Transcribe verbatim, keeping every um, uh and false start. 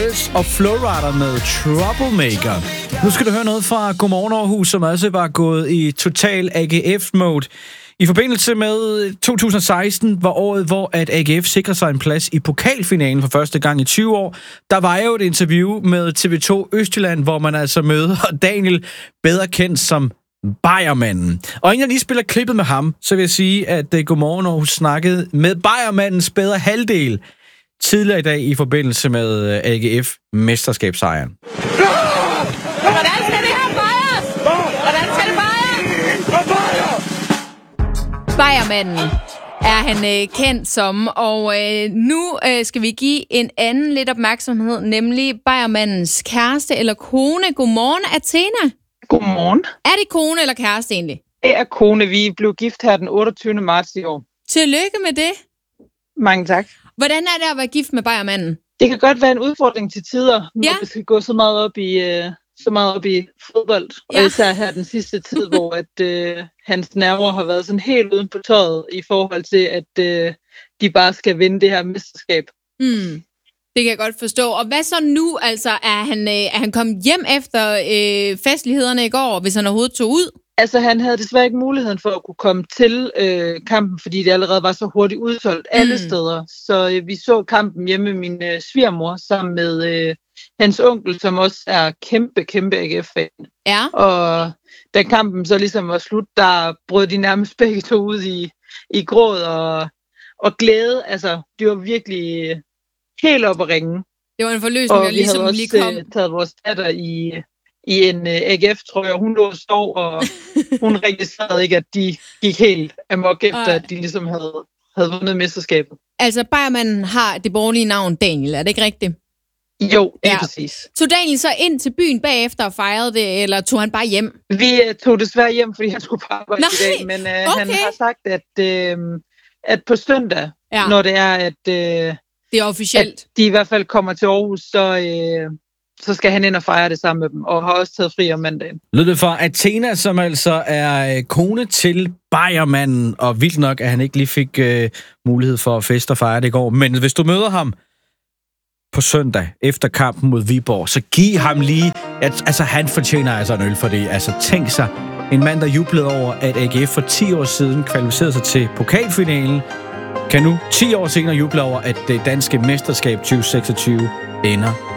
Wells og Flowrider med Troublemaker. Nu skal du høre noget fra Godmorgen Aarhus, som også var gået i total A G F-mode. I forbindelse med to tusind og seksten var året, hvor at A G F sikrer sig en plads i pokalfinalen for første gang i tyve år. Der var jo et interview med T V to Østjylland, hvor man altså møder Daniel, bedre kendt som Bayermanden. Og inden jeg lige spiller klippet med ham, så vil jeg sige, at Godmorgen Aarhus snakkede med Bayermandens bedre halvdel tidligere i dag i forbindelse med A G F-mesterskabssejren. Hvordan skal det her fejres? Hvordan skal det fejres? Bayermanden er han øh, kendt som, og øh, nu øh, skal vi give en anden lidt opmærksomhed, nemlig Bayermandens kæreste eller kone. Godmorgen, Athena. Godmorgen. Er det kone eller kæreste egentlig? Det er kone. Vi blev gift her den otteogtyvende marts i år. Tillykke med det. Mange tak. Hvordan er det at være gift med Bayermanden? Det kan godt være en udfordring til tider, når Ja. vi skal gå så meget op i, øh, så meget op i fodbold. Ja. Og især her den sidste tid, hvor at, øh, hans nerver har været sådan helt uden på tøjet i forhold til, at øh, de bare skal vinde det her mesterskab. Hmm. Det kan jeg godt forstå. Og hvad så nu? Altså, er han, øh, er han kommet hjem efter øh, festlighederne i går, hvis han overhovedet tog ud? Altså, han havde desværre ikke muligheden for at kunne komme til øh, kampen, fordi det allerede var så hurtigt udsolgt alle Mm. steder. Så øh, vi så kampen hjemme med min øh, svigermor sammen med øh, hans onkel, som også er kæmpe, kæmpe A G F-fan. Ja. Og da kampen så ligesom var slut, der brød de nærmest begge to ud i, i gråd og, og glæde. Altså, de var virkelig helt op at ringe. Det var en forløsning, Og der vi ligesom havde lige også kom. øh, taget vores datter i, i en uh, A G F-trøje, og hun lå og sov, og hun registrerede ikke, at de gik helt amok efter, Ej. at de ligesom havde, havde vundet mesterskabet. Altså, Bayermanden har det borgerlige navn Daniel, er det ikke rigtigt? Jo, det er Ja. præcis. Tog Daniel så ind til byen bagefter og fejrede det, eller tog han bare hjem? Vi uh, tog desværre hjem, fordi han skulle på arbejde Nej, i dag, men uh, okay. han har sagt, at, uh, at på søndag, Ja, når det er, at... Uh, det er officielt. at de i hvert fald kommer til Aarhus, så, øh, så skal han ind og fejre det sammen med dem, og har også taget fri om mandagen. Lød det fra Athena, som altså er øh, kone til Bayermanden, og vildt nok, at han ikke lige fik øh, mulighed for at feste og fejre det i går. Men hvis du møder ham på søndag efter kampen mod Viborg, så giv ham lige... At, altså, han fortjener altså en øl for det. Altså, tænk sig, en mand, der jublede over, at A G F for ti år siden kvalificerede sig til pokalfinalen, kan nu ti år senere juble over, at det danske mesterskab tyve seksogtyve ender